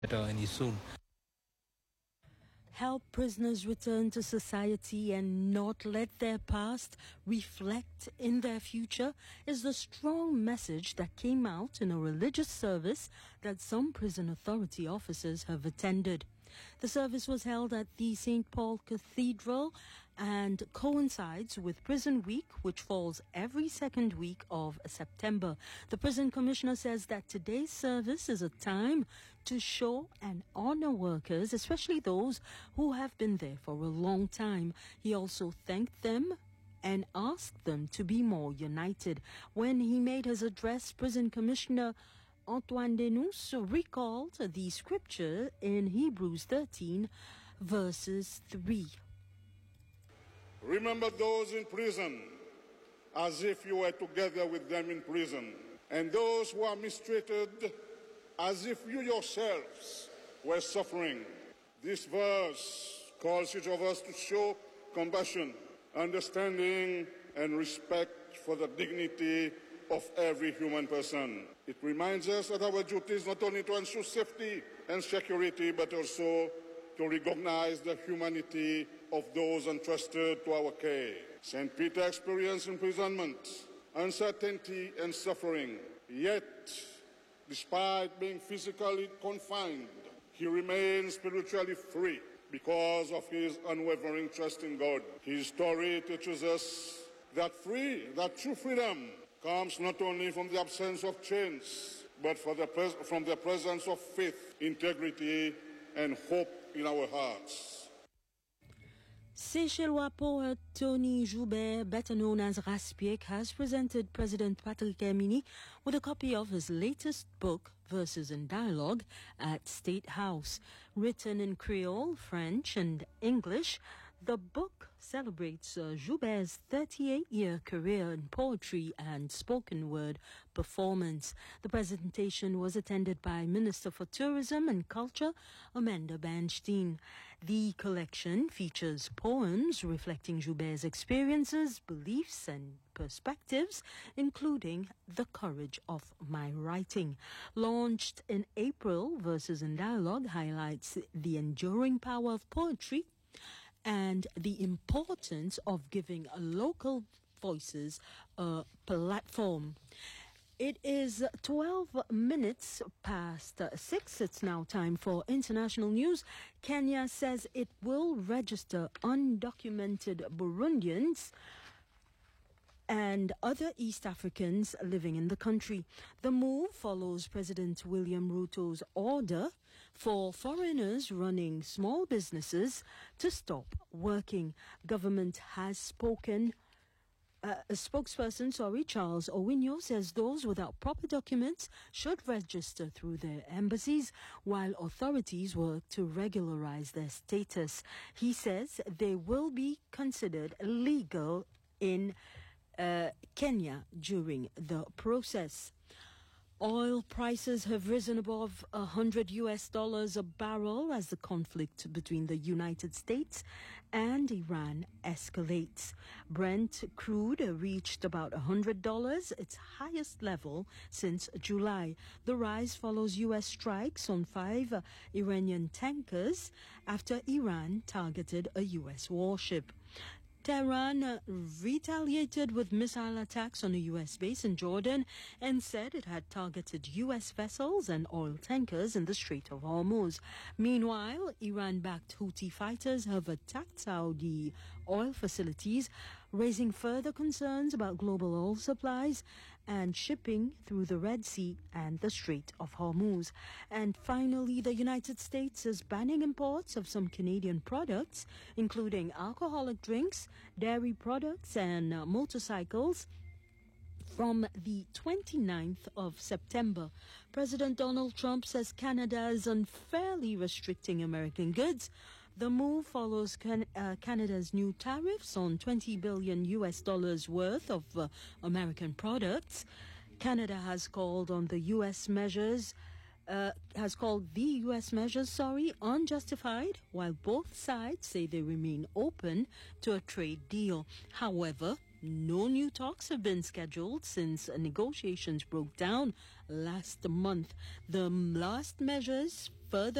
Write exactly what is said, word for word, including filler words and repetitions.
better any soon. Help prisoners return to society and not let their past reflect in their future is the strong message that came out in a religious service that some prison authority officers have attended. The service was held at the Saint Paul Cathedral and coincides with Prison Week, which falls every second week of September. The prison commissioner says that today's service is a time to show and honor workers, especially those who have been there for a long time. He also thanked them and asked them to be more united. When he made his address, Prison Commissioner Antoine Denous recalled the scripture in Hebrews thirteen, verses three. Remember those in prison as if you were together with them in prison, and those who are mistreated as if you yourselves were suffering. This verse calls each of us to show compassion, understanding, and respect for the dignity of every human person. It reminds us that our duty is not only to ensure safety and security, but also to recognize the humanity of those entrusted to our care. Saint Peter experienced imprisonment, uncertainty, and suffering. Yet, despite being physically confined, he remained spiritually free because of his unwavering trust in God. His story teaches us that free, that true freedom, comes not only from the absence of chains, but for the pres- from the presence of faith, integrity, and hope in our hearts. Seychellois poet Tony Joubert, better known as Raspiek, has presented President Patrick Hermini with a copy of his latest book, Verses in Dialogue, at State House. Written in Creole, French, and English, the book celebrates uh, Joubert's thirty-eight-year career in poetry and spoken word performance. The presentation was attended by Minister for Tourism and Culture, Amanda Banstein. The collection features poems reflecting Joubert's experiences, beliefs, and perspectives, including the courage of my writing. Launched in April, Verses in Dialogue highlights the enduring power of poetry and the importance of giving local voices a platform. It is twelve minutes past six. It's now time for international news. Kenya says it will register undocumented Burundians and other East Africans living in the country. The move follows President William Ruto's order for foreigners running small businesses to stop working. Government has spoken. Uh, a spokesperson, sorry, Charles Owinyo, says those without proper documents should register through their embassies while authorities work to regularize their status. He says they will be considered legal in Uh, Kenya during the process. Oil prices have risen above one hundred U S dollars a barrel as the conflict between the United States and Iran escalates. Brent crude reached about one hundred dollars, its highest level since July. The rise follows U S strikes on five uh, Iranian tankers after Iran targeted a U S warship. Tehran uh, retaliated with missile attacks on a U S base in Jordan and said it had targeted U S vessels and oil tankers in the Strait of Hormuz. Meanwhile, Iran-backed Houthi fighters have attacked Saudi oil facilities, raising further concerns about global oil supplies and shipping through the Red Sea and the Strait of Hormuz. And finally, the United States is banning imports of some Canadian products, including alcoholic drinks, dairy products, and uh, motorcycles, from the twenty-ninth of September. President Donald Trump says Canada is unfairly restricting American goods. The move follows can, uh, Canada's new tariffs on twenty billion U S dollars worth of uh, American products. Canada has called on the U S measures Uh, has called the U S measures, sorry, unjustified, while both sides say they remain open to a trade deal. However, No new talks have been scheduled since negotiations broke down last month. The last measures further